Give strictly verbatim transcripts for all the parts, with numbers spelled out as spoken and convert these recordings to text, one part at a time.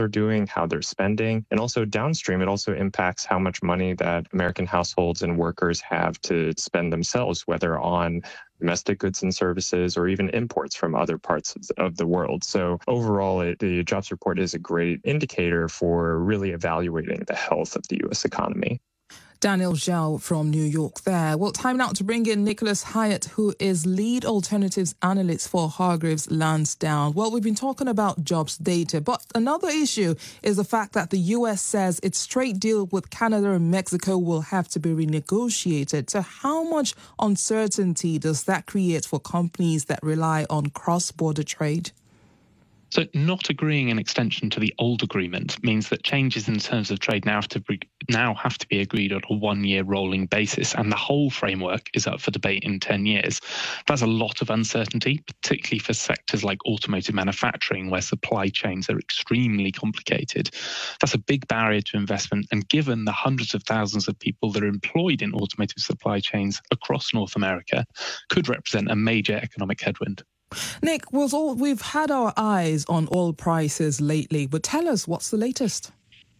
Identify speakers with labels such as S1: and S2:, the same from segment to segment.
S1: are doing, how they're spending. And also downstream, it also impacts how much money that American households and workers have to spend themselves, whether on domestic goods and services or even imports from other parts of the world. So overall, it, the jobs report is a great indicator for really evaluating the health of the U S economy.
S2: Daniel Zhao from New York there. Well, time now to bring in Nicholas Hyatt, who is lead alternatives analyst for Hargreaves Lansdown. Well, we've been talking about jobs data, but another issue is the fact that the U S says its trade deal with Canada and Mexico will have to be renegotiated. So how much uncertainty does that create for companies that rely on cross-border trade?
S3: So not agreeing an extension to the old agreement means that changes in terms of trade now have to be, now have to be agreed on a one-year rolling basis, and the whole framework is up for debate in ten years. That's a lot of uncertainty, particularly for sectors like automotive manufacturing, where supply chains are extremely complicated. That's a big barrier to investment, and given the hundreds of thousands of people that are employed in automotive supply chains across North America, could represent a major economic headwind.
S2: Nick, we've had our eyes on oil prices lately, but tell us, what's the latest?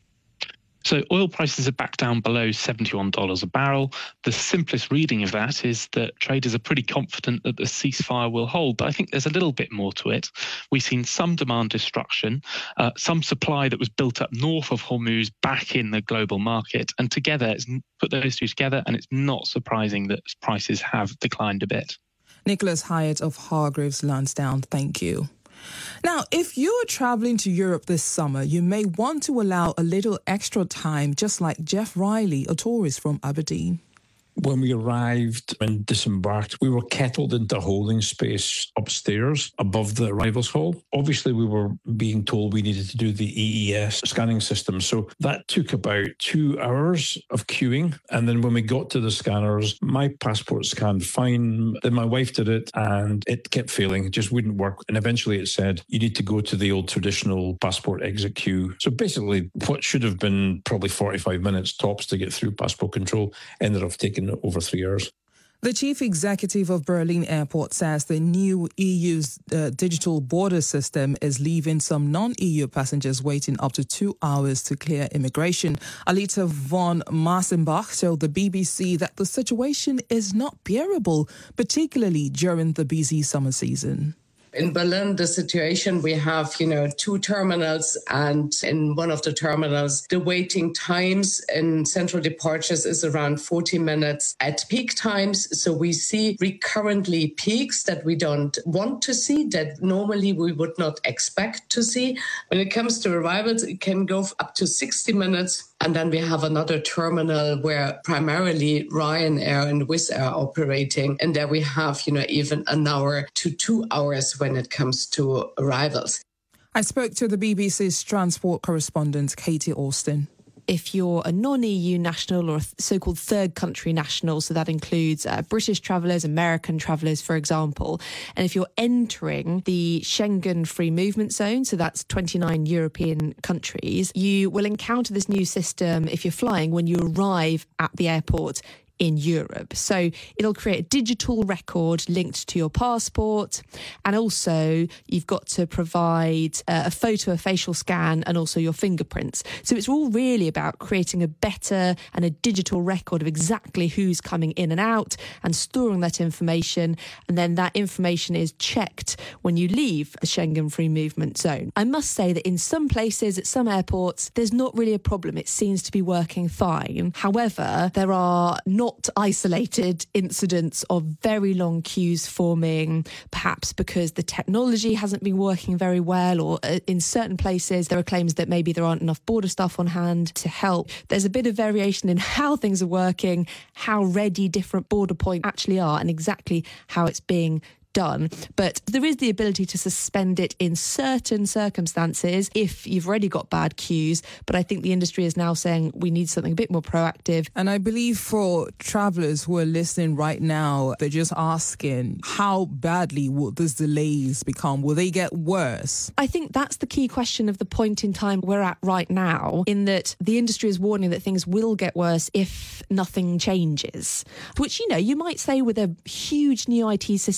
S3: So oil prices are back down below seventy-one dollars a barrel. The simplest reading of that is that traders are pretty confident that the ceasefire will hold, but I think there's a little bit more to it. We've seen some demand destruction, uh, some supply that was built up north of Hormuz back in the global market, and together, it's put those two together, and it's not surprising that prices have declined a bit.
S2: Nicholas Hyatt of Hargreaves Lansdown, thank you. Now, if you're travelling to Europe this summer, you may want to allow a little extra time, just like Jeff Riley, a tourist from Aberdeen.
S4: When we arrived and disembarked, we were kettled into a holding space upstairs above the arrivals hall. Obviously, we were being told we needed to do the E E S scanning system. So that took about two hours of queuing. And then when we got to the scanners, my passport scanned fine. Then my wife did it and it kept failing. It just wouldn't work. And eventually it said, you need to go to the old traditional passport exit queue. So basically, what should have been probably forty-five minutes tops to get through passport control ended up taking over three hours.
S2: The chief executive of Berlin Airport says the new E U's uh, digital border system is leaving some non-E U passengers waiting up to two hours to clear immigration. Alita von Massenbach told the B B C that the situation is not bearable, particularly during the busy summer season.
S5: In Berlin, the situation, we have, you know, two terminals, and in one of the terminals, the waiting times in central departures is around forty minutes at peak times. So we see recurrently peaks that we don't want to see, that normally we would not expect to see. When it comes to arrivals, it can go up to sixty minutes. And then we have another terminal where primarily Ryanair and Wizz Air are operating. And there we have, you know, even an hour to two hours when it comes to arrivals.
S2: I spoke to the B B C's transport correspondent, Katie Austin.
S6: If you're a non-E U national or a so-called third country national, so that includes uh, British travellers, American travellers, for example, and if you're entering the Schengen free movement zone, so that's twenty-nine European countries, you will encounter this new system if you're flying when you arrive at the airport in Europe. So it'll create a digital record linked to your passport, and also you've got to provide uh, a photo, a facial scan, and also your fingerprints. So it's all really about creating a better and a digital record of exactly who's coming in and out and storing that information, and then that information is checked when you leave the Schengen free movement zone. I must say that in some places, at some airports, there's not really a problem. It seems to be working fine. However, there are not isolated incidents of very long queues forming, perhaps because the technology hasn't been working very well, or in certain places there are claims that maybe there aren't enough border staff on hand to help. There's a bit of variation in how things are working, how ready different border points actually are, and exactly how it's being done. But there is the ability to suspend it in certain circumstances if you've already got bad queues. But I think the industry is now saying we need something a bit more proactive.
S2: And I believe for travellers who are listening right now, they're just asking, how badly will these delays become? Will they get worse?
S6: I think that's the key question of the point in time we're at right now, in that the industry is warning that things will get worse if nothing changes. Which, you know, you might say with a huge new I T system like this,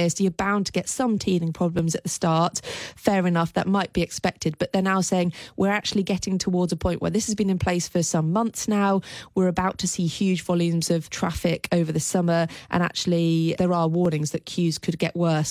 S6: this, you're bound to get some teething problems at the start. Fair enough, that might be expected. But they're now saying we're actually getting towards a point where this has been in place for some months now. We're about to see huge volumes of traffic over the summer, and actually there are warnings that queues could get worse.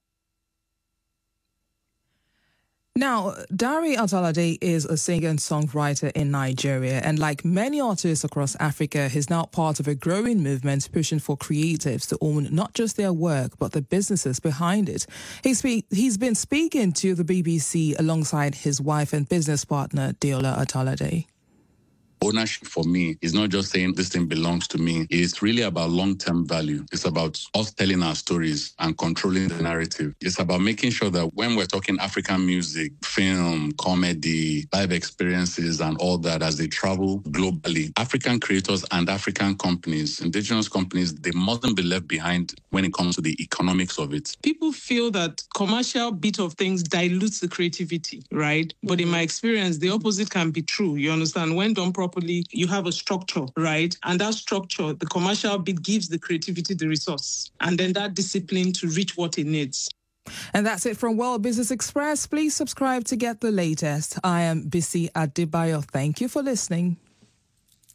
S2: Now, Dari Atalade is a singer and songwriter in Nigeria, and like many artists across Africa, he's now part of a growing movement pushing for creatives to own not just their work, but the businesses behind it. He's, be- he's been speaking to the B B C alongside his wife and business partner, Deola Atalade.
S7: Ownership for me is not just saying this thing belongs to me. It's really about long-term value. It's about us telling our stories and controlling the narrative. It's about making sure that when we're talking African music, film, comedy, live experiences and all that as they travel globally, African creators and African companies, indigenous companies, they mustn't be left behind when it comes to the economics of it.
S8: People feel that commercial bit of things dilutes the creativity, right? But in my experience, the opposite can be true. You understand? When done properly, you have a structure, right? And that structure, the commercial bit gives the creativity the resource and then that discipline to reach what it needs.
S2: And that's it from World Business Express. Please subscribe to get the latest. I am Bisi Adebayo. Thank you for listening.